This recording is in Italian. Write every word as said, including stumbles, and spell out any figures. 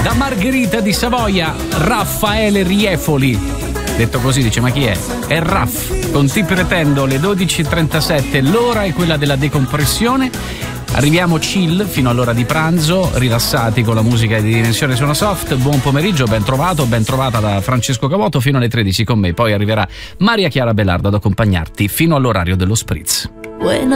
Da Margherita di Savoia, Raffaele Riefoli. Detto così dice, ma chi è? È Raff. Con Ti pretendo, le dodici e trentasette, l'ora è quella della decompressione. Arriviamo chill fino all'ora di pranzo, rilassati con la musica di Dimensione Sono Soft. Buon pomeriggio, ben trovato, ben trovata da Francesco Cavoto fino alle tredici con me. Poi arriverà Maria Chiara Belardo ad accompagnarti fino all'orario dello spritz. When